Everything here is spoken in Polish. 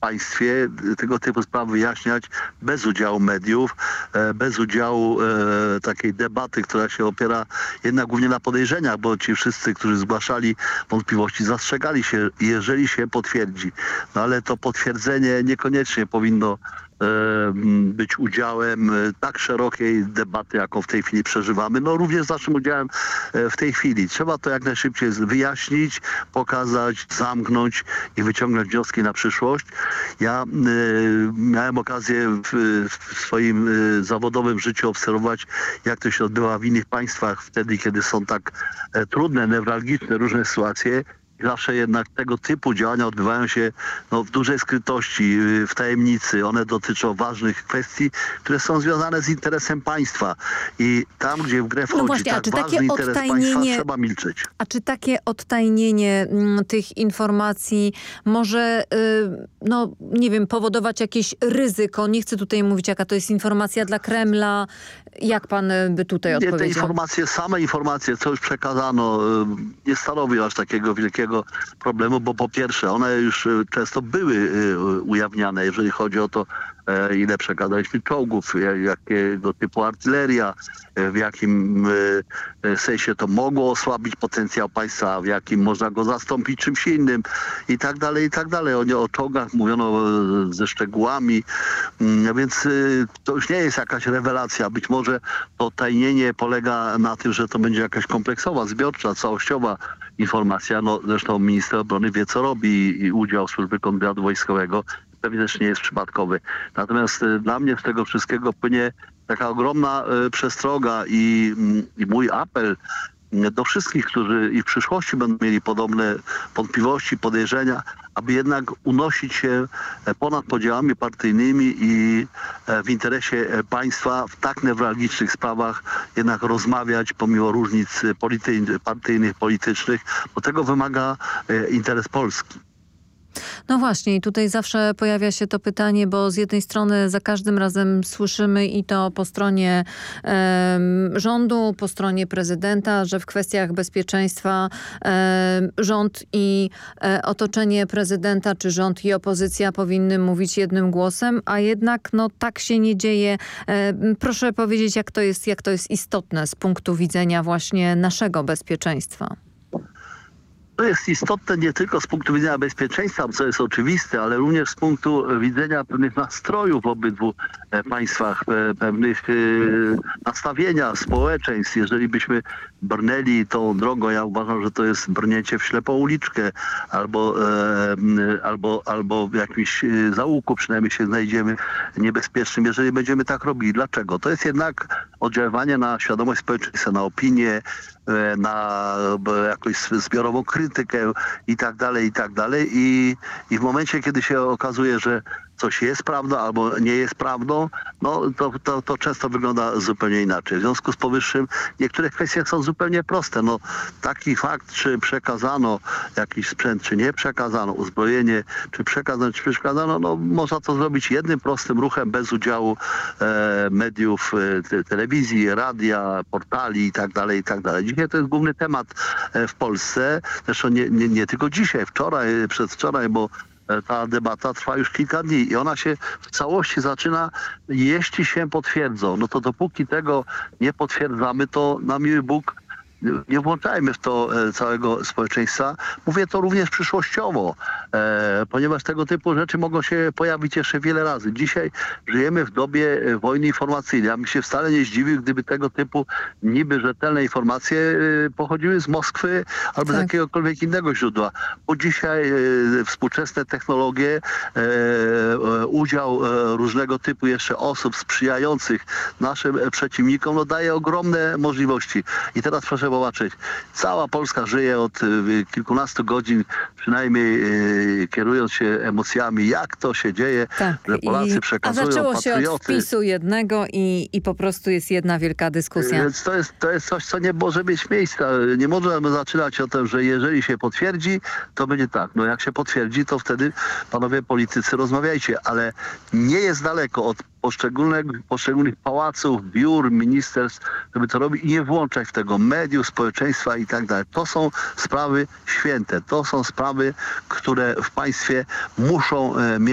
państwie tego typu sprawy wyjaśniać bez udziału mediów, bez udziału takiej debaty, która się opiera jednak głównie na podejrzeniach, bo ci wszyscy, którzy zgłaszali wątpliwości, zastrzegali się, jeżeli się potwierdzi. No ale to potwierdzenie niekoniecznie powinno być udziałem tak szerokiej debaty, jaką w tej chwili przeżywamy. No również z naszym udziałem w tej chwili. Trzeba to jak najszybciej wyjaśnić, pokazać, zamknąć i wyciągnąć wnioski na przyszłość. Ja miałem okazję w swoim zawodowym życiu obserwować, jak to się odbywa w innych państwach wtedy, kiedy są tak trudne, newralgiczne różne sytuacje. Zawsze jednak tego typu działania odbywają się w dużej skrytości, w tajemnicy. One dotyczą ważnych kwestii, które są związane z interesem państwa. I tam, gdzie w grę wchodzi właśnie, tak ważny interes państwa, trzeba milczeć. A czy takie odtajnienie tych informacji może, nie wiem, powodować jakieś ryzyko? Nie chcę tutaj mówić, jaka to jest informacja dla Kremla. Jak pan by tutaj odpowiedział? Same informacje, co już przekazano, nie stanowią aż takiego wielkiego problemu, bo po pierwsze, one już często były ujawniane, jeżeli chodzi o to, ile przekazaliśmy czołgów, jakiego typu artyleria, w jakim sensie to mogło osłabić potencjał państwa, w jakim można go zastąpić czymś innym i tak dalej, i tak dalej. O czołgach mówiono ze szczegółami, więc to już nie jest jakaś rewelacja. Być może to tajnienie polega na tym, że to będzie jakaś kompleksowa, zbiorcza, całościowa informacja. Zresztą minister obrony wie, co robi i udział Służby Kontrwywiadu Wojskowego pewnie też nie jest przypadkowy. Natomiast dla mnie z tego wszystkiego płynie taka ogromna przestroga i mój apel do wszystkich, którzy i w przyszłości będą mieli podobne wątpliwości, podejrzenia, aby jednak unosić się ponad podziałami partyjnymi i w interesie państwa w tak newralgicznych sprawach jednak rozmawiać pomimo różnic partyjnych, politycznych, bo tego wymaga interes Polski. No właśnie i tutaj zawsze pojawia się to pytanie, bo z jednej strony za każdym razem słyszymy i to po stronie rządu, po stronie prezydenta, że w kwestiach bezpieczeństwa rząd i otoczenie prezydenta, czy rząd i opozycja powinny mówić jednym głosem, a jednak tak się nie dzieje. Proszę powiedzieć, jak to jest istotne z punktu widzenia właśnie naszego bezpieczeństwa. To jest istotne nie tylko z punktu widzenia bezpieczeństwa, co jest oczywiste, ale również z punktu widzenia pewnych nastrojów w obydwu państwach, pewnych nastawienia społeczeństw. Jeżeli byśmy brnęli tą drogą, ja uważam, że to jest brnięcie w ślepą uliczkę albo w jakimś zaułku przynajmniej się znajdziemy niebezpiecznym, jeżeli będziemy tak robili. Dlaczego? To jest jednak oddziaływanie na świadomość społeczeństwa, na opinię, na jakąś zbiorową krytykę i tak dalej, i tak dalej. I w momencie, kiedy się okazuje, że coś jest prawdą albo nie jest prawdą, to często wygląda zupełnie inaczej. W związku z powyższym niektóre kwestie są zupełnie proste. Taki fakt, czy przekazano jakiś sprzęt, czy nie przekazano, uzbrojenie, czy przekazano, czy przekazano, można to zrobić jednym prostym ruchem bez udziału mediów, telewizji, radia, portali i tak dalej, i tak dalej. Dzisiaj to jest główny temat w Polsce. Zresztą nie tylko dzisiaj, wczoraj, przedwczoraj, bo ta debata trwa już kilka dni i ona się w całości zaczyna, jeśli się potwierdzą. To dopóki tego nie potwierdzamy, to na miły Bóg nie włączajmy w to całego społeczeństwa. Mówię to również przyszłościowo, ponieważ tego typu rzeczy mogą się pojawić jeszcze wiele razy. Dzisiaj żyjemy w dobie wojny informacyjnej. Ja bym się wcale nie zdziwił, gdyby tego typu niby rzetelne informacje pochodziły z Moskwy albo z jakiegokolwiek innego źródła. Bo dzisiaj współczesne technologie, udział różnego typu jeszcze osób sprzyjających naszym przeciwnikom daje ogromne możliwości. I teraz proszę popatrzeć, cała Polska żyje od kilkunastu godzin, przynajmniej kierując się emocjami, jak to się dzieje, że Polacy przekazują patrioty. A zaczęło się od wpisu jednego i po prostu jest jedna wielka dyskusja. Więc to jest coś, co nie może mieć miejsca. Nie możemy zaczynać o tym, że jeżeli się potwierdzi, to będzie tak. Jak się potwierdzi, to wtedy panowie politycy rozmawiajcie, ale nie jest daleko od poszczególnych pałaców, biur, ministerstw, żeby to robić i nie włączać w tego mediów, społeczeństwa i tak dalej. To są sprawy święte. To są sprawy, które w państwie muszą mieć